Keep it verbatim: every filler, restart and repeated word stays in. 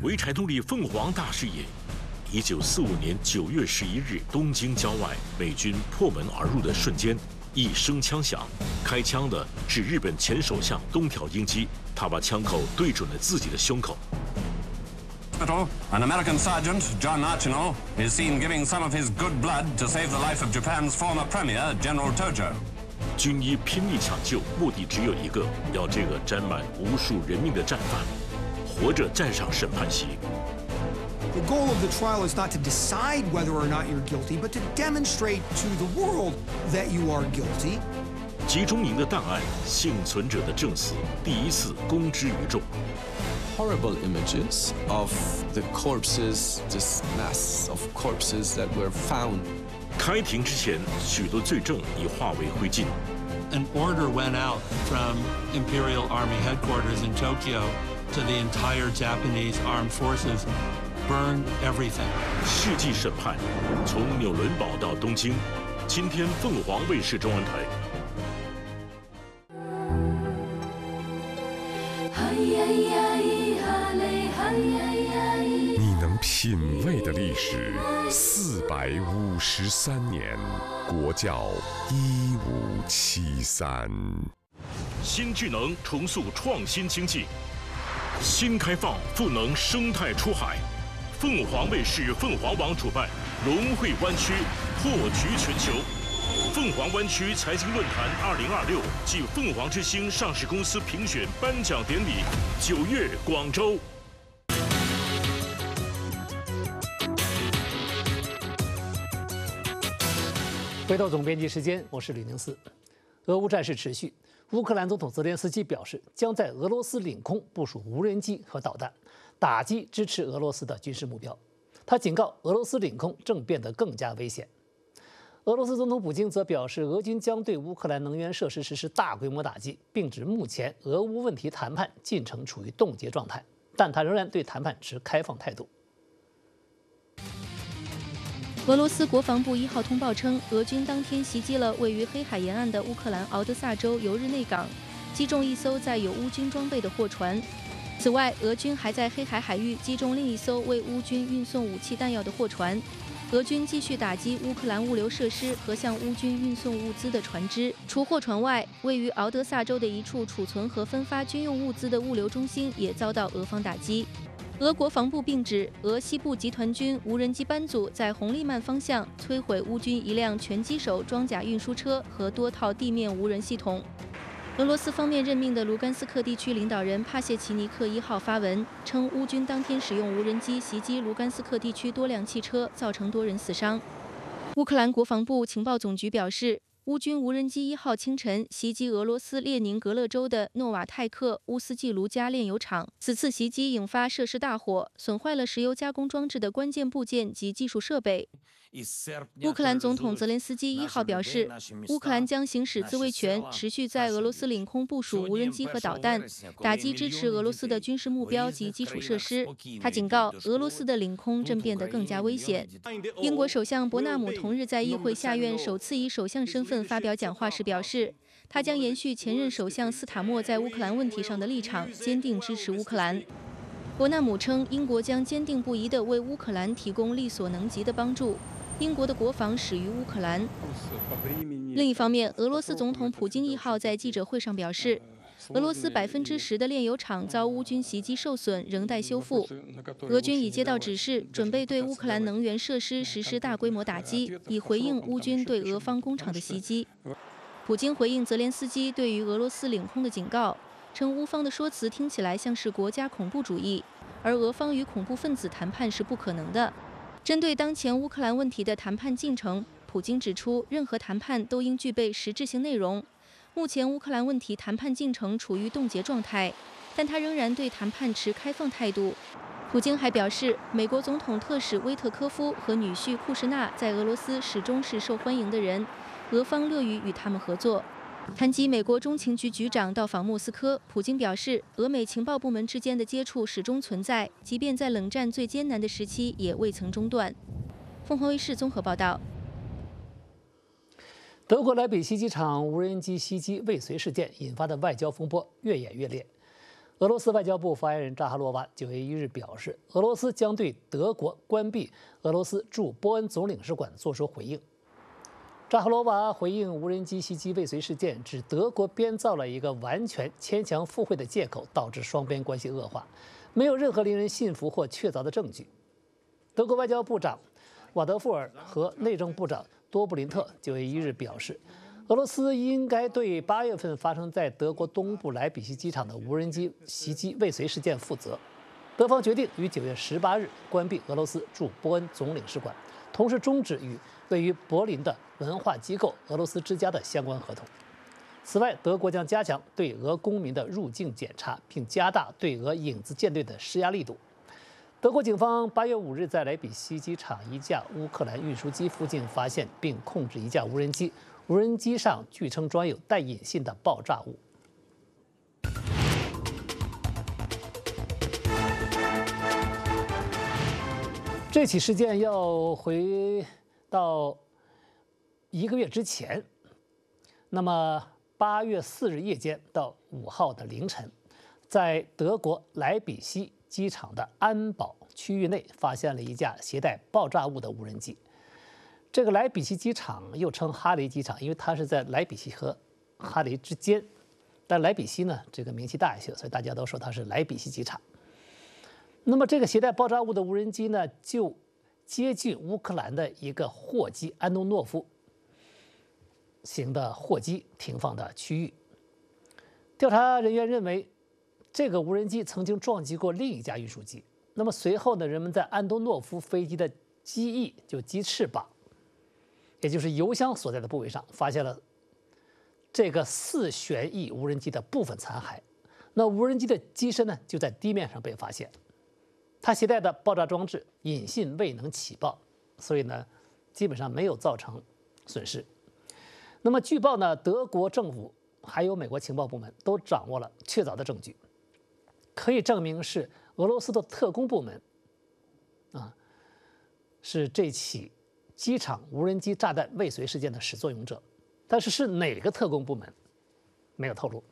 潍柴动力凤凰大视野。一九四五年九月十一日，东京郊外，美军破门而入的瞬间，一声枪响，开枪的是日本前首相东条英机，他把枪口对准了自己的胸口。 An American sergeant, John Archino, is seen giving some of his good blood to save the life of Japan's former premier, General Tojo. 军医拼命抢救，目的只有一个，要这个沾满无数人命的战犯活着站上审判席。 The goal of the trial is not to decide whether or not you're guilty, but to demonstrate to the world that you are guilty. 集中营的档案，幸存者的证词，第一次公之于众。 Horrible images of the corpses, this mass of corpses that were found. 开庭之前，许多罪证已化为灰烬。 An order went out from Imperial Army headquarters in Tokyo to the entire Japanese armed forces, burn everything. 世纪审判，从纽伦堡到东京，今天凤凰卫视中文台。 你能品味的历史，四百五十三年，国教一五七三。 新智能重塑创新经济，新开放赋能生态出海。凤凰卫视、凤凰网主办龙汇湾区破局全球。 凤凰湾区财经论坛二零二六暨凤凰之星上市公司评选颁奖典礼，九月广州。 回到总编辑时间，我是吕宁思。俄乌战事持续，乌克兰总统泽连斯基表示，将在俄罗斯领空部署无人机和导弹，打击支持俄罗斯的军事目标。他警告，俄罗斯领空正变得更加危险。 俄罗斯总统普京则表示，俄军将对乌克兰能源设施实施大规模打击，并指目前俄乌问题谈判进程处于冻结状态，但他仍然对谈判持开放态度。 俄罗斯国防部一号通报称，俄军当天袭击了位于黑海沿岸的乌克兰敖德萨州尤日内港，击中一艘载有乌军装备的货船。此外，俄军还在黑海海域击中另一艘为乌军运送武器弹药的货船。 俄军继续打击乌克兰物流设施和向乌军运送物资的船只。除货船外，位于敖德萨州的一处储存和分发军用物资的物流中心也遭到俄方打击。俄国防部并指，俄西部集团军无人机班组在红利曼方向摧毁乌军一辆拳击手装甲运输车和多套地面无人系统。 俄罗斯方面任命的卢甘斯克地区领导人帕谢奇尼克一号发文称，乌军当天使用无人机袭击卢甘斯克地区多辆汽车，造成多人死伤。乌克兰国防部情报总局表示，乌军无人机一号清晨袭击俄罗斯列宁格勒州的诺瓦泰克乌斯季卢加炼油厂，此次袭击引发设施大火，损坏了石油加工装置的关键部件及技术设备。 乌克兰总统泽连斯基一号表示，乌克兰将行使自卫权，持续在俄罗斯领空部署无人机和导弹，打击支持俄罗斯的军事目标及基础设施。他警告，俄罗斯的领空正变得更加危险。英国首相伯纳姆同日在议会下院首次以首相身份发表讲话时表示，他将延续前任首相斯塔默在乌克兰问题上的立场，坚定支持乌克兰。伯纳姆称，英国将坚定不移地为乌克兰提供力所能及的帮助。 英国的国防始于乌克兰。另一方面，俄罗斯总统普京一号在记者会上表示，俄罗斯百分之十的炼油厂遭乌军袭击受损，仍待修复。俄军已接到指示，准备对乌克兰能源设施实施大规模打击，以回应乌军对俄方工厂的袭击。普京回应泽连斯基对于俄罗斯领空的警告，称乌方的说辞听起来像是国家恐怖主义，而俄方与恐怖分子谈判是不可能的。 针对当前乌克兰问题的谈判进程，普京指出，任何谈判都应具备实质性内容。目前乌克兰问题谈判进程处于冻结状态，但他仍然对谈判持开放态度。普京还表示，美国总统特使威特科夫和女婿库什纳在俄罗斯始终是受欢迎的人，俄方乐于与他们合作。 谈及美国中情局局长到访莫斯科，普京表示，俄美情报部门之间的接触始终存在，即便在冷战最艰难的时期也未曾中断。凤凰卫视综合报道。 德国莱比锡机场无人机袭击未遂事件引发的外交风波越演越烈。 俄罗斯外交部发言人扎哈罗娃九月一日表示，俄罗斯将对德国关闭俄罗斯驻波恩总领事馆作出回应。扎哈罗娃回应无人机袭击未遂事件，指德国编造了一个完全牵强附会的借口，导致双边关系恶化，没有任何令人信服或确凿的证据。德国外交部长瓦德富尔和内政部长多布林特九月一日表示，俄罗斯应该对八月份发生在德国东部莱比锡机场的无人机袭击未遂事件负责。德方决定于九月十八日关闭俄罗斯驻波恩总领事馆，同时终止与位于柏林的文化机构俄罗斯之家的相关合同。此外，德国将加强对俄公民的入境检查，并加大对俄影子舰队的施压力度。德国警方八月五日在莱比锡机场一架乌克兰运输机附近发现并控制一架无人机，无人机上据称装有带引信的爆炸物。这起事件要回到一个月之前，那么八月四日夜间到五号的凌晨，在德国莱比锡机场的安保区域内发现了一架携带爆炸物的无人机。这个莱比锡机场又称哈雷机场，因为它是在莱比锡和哈雷之间，但莱比锡呢这个名气大一些，所以大家都说它是莱比锡机场。那么这个携带爆炸物的无人机呢，就接近乌克兰的一个货机安东诺夫型的货机停放的区域。调查人员认为，这个无人机曾经撞击过另一架运输机。那么随后呢，人们在安东诺夫飞机的机翼，就机翅膀，也就是油箱所在的部位上，发现了这个四旋翼无人机的部分残骸。那无人机的机身呢，就在地面上被发现。它携带的爆炸装置引信未能起爆，所以呢，基本上没有造成损失。那么据报呢，德国政府还有美国情报部门都掌握了确凿的证据，可以证明是俄罗斯的特工部门啊，是这起机场无人机炸弹未遂事件的始作俑者。但是是哪个特工部门，没有透露。